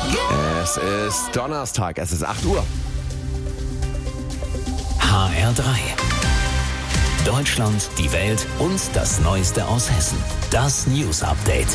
Es ist Donnerstag, es ist 8 Uhr. HR3. Deutschland, die Welt und das Neueste aus Hessen. Das News Update.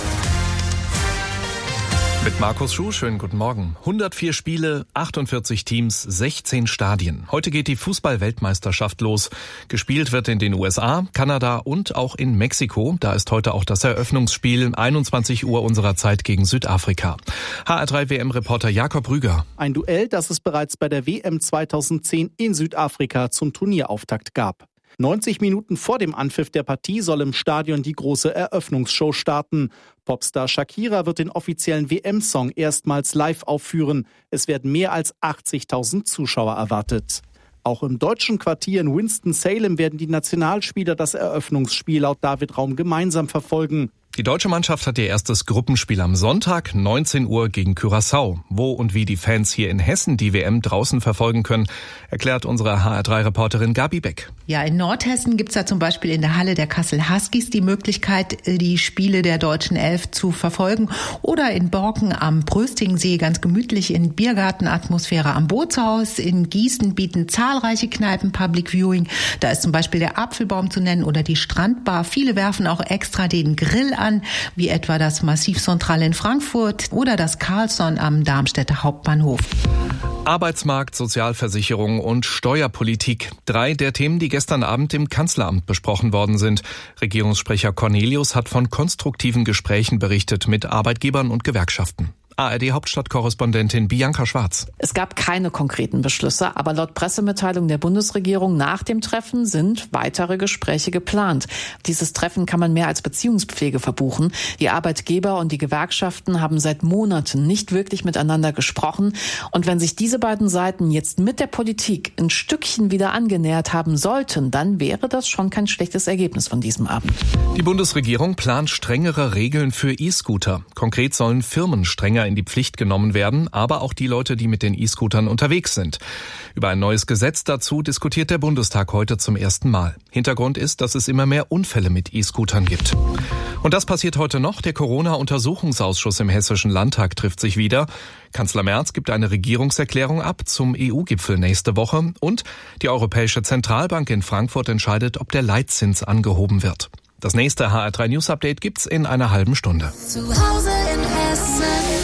Mit Markus Schuh, schönen guten Morgen. 104 Spiele, 48 Teams, 16 Stadien. Heute geht die Fußball-Weltmeisterschaft los. Gespielt wird in den USA, Kanada und auch in Mexiko. Da ist heute auch das Eröffnungsspiel, 21 Uhr unserer Zeit gegen Südafrika. HR3 WM-Reporter Jakob Rüger. Ein Duell, das es bereits bei der WM 2010 in Südafrika zum Turnierauftakt gab. 90 Minuten vor dem Anpfiff der Partie soll im Stadion die große Eröffnungsshow starten. Popstar Shakira wird den offiziellen WM-Song erstmals live aufführen. Es werden mehr als 80.000 Zuschauer erwartet. Auch im deutschen Quartier in Winston-Salem werden die Nationalspieler das Eröffnungsspiel laut David Raum gemeinsam verfolgen. Die deutsche Mannschaft hat ihr erstes Gruppenspiel am Sonntag, 19 Uhr gegen Curaçao. Wo und wie die Fans hier in Hessen die WM draußen verfolgen können, erklärt unsere HR3-Reporterin Gabi Beck. Ja, in Nordhessen gibt's ja zum Beispiel in der Halle der Kassel Huskies die Möglichkeit, die Spiele der deutschen Elf zu verfolgen. Oder in Borken am Bröstingsee ganz gemütlich in Biergartenatmosphäre am Bootshaus. In Gießen bieten zahlreiche Kneipen Public Viewing. Da ist zum Beispiel der Apfelbaum zu nennen oder die Strandbar. Viele werfen auch extra den Grill an, wie etwa das Massiv Central in Frankfurt oder das Carlson am Darmstädter Hauptbahnhof. Arbeitsmarkt, Sozialversicherung und Steuerpolitik. 3 der Themen, die gestern Abend im Kanzleramt besprochen worden sind. Regierungssprecher Cornelius hat von konstruktiven Gesprächen berichtet mit Arbeitgebern und Gewerkschaften. ARD-Hauptstadtkorrespondentin Bianca Schwarz. Es gab keine konkreten Beschlüsse, aber laut Pressemitteilung der Bundesregierung nach dem Treffen sind weitere Gespräche geplant. Dieses Treffen kann man mehr als Beziehungspflege verbuchen. Die Arbeitgeber und die Gewerkschaften haben seit Monaten nicht wirklich miteinander gesprochen. Und wenn sich diese beiden Seiten jetzt mit der Politik ein Stückchen wieder angenähert haben sollten, dann wäre das schon kein schlechtes Ergebnis von diesem Abend. Die Bundesregierung plant strengere Regeln für E-Scooter. Konkret sollen Firmen strenger in die Pflicht genommen werden, aber auch die Leute, die mit den E-Scootern unterwegs sind. Über ein neues Gesetz dazu diskutiert der Bundestag heute zum ersten Mal. Hintergrund ist, dass es immer mehr Unfälle mit E-Scootern gibt. Und das passiert heute noch. Der Corona-Untersuchungsausschuss im Hessischen Landtag trifft sich wieder. Kanzler Merz gibt eine Regierungserklärung ab zum EU-Gipfel nächste Woche. Und die Europäische Zentralbank in Frankfurt entscheidet, ob der Leitzins angehoben wird. Das nächste HR3 News Update gibt's in einer halben Stunde. Zu Hause in Hessen.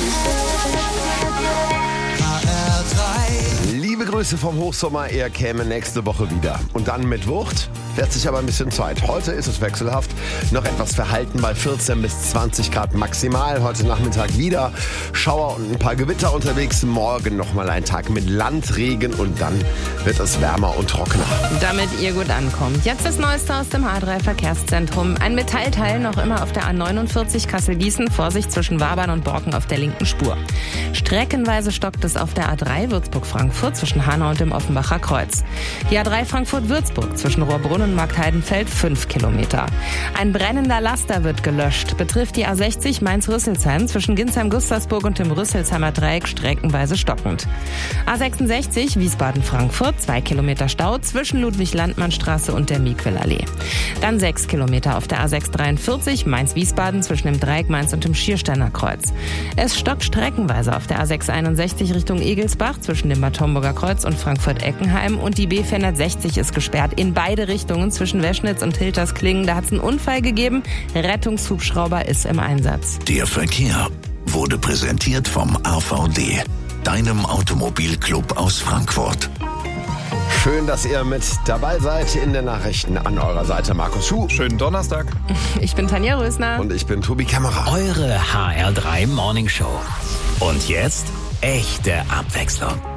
HR3. Liebe Grüße vom Hochsommer, er käme nächste Woche wieder. Und dann mit Wucht wird sich aber ein bisschen Zeit. Heute ist es wechselhaft, noch etwas verhalten bei 14 bis 20 Grad maximal. Heute Nachmittag wieder Schauer und ein paar Gewitter unterwegs. Morgen nochmal ein Tag mit Landregen und dann wird es wärmer und trockener. Damit ihr gut ankommt. Jetzt das Neueste aus dem H3-Verkehrszentrum. Ein Metallteil noch immer auf der A49 Kassel-Gießen. Vorsicht zwischen Wabern und Borken auf der linken Spur. Streckenweise stockt es auf der A3 Würzburg-Frankfurt zwischen Hanau und dem Offenbacher Kreuz. Die A3 Frankfurt-Würzburg zwischen Rohrbrunn und Marktheidenfeld 5 Kilometer. Ein brennender Laster wird gelöscht. Betrifft die A60 Mainz-Rüsselsheim zwischen Ginsheim-Gustavsburg und dem Rüsselsheimer Dreieck streckenweise stockend. A66 Wiesbaden-Frankfurt 2 Kilometer Stau zwischen Ludwig-Landmann-Straße und der Miquel-Allee. Dann 6 Kilometer auf der A643 Mainz-Wiesbaden zwischen dem Dreieck Mainz und dem Schiersteiner Kreuz. Es stockt streckenweise auf der A661 Richtung Egelsbach zwischen dem Bad Homburger Kreuz und Frankfurt-Eckenheim und die B460 ist gesperrt in beide Richtungen zwischen Weschnitz und Hiltersklingen. Da hat es einen Unfall gegeben. Rettungshubschrauber ist im Einsatz. Der Verkehr wurde präsentiert vom AVD, deinem Automobilclub aus Frankfurt. Schön, dass ihr mit dabei seid in den Nachrichten. An eurer Seite Markus Schuh. Schönen Donnerstag. Ich bin Tanja Rösner. Und ich bin Tobi Kämmerer. Eure HR3 Morning Show. Und jetzt echte Abwechslung.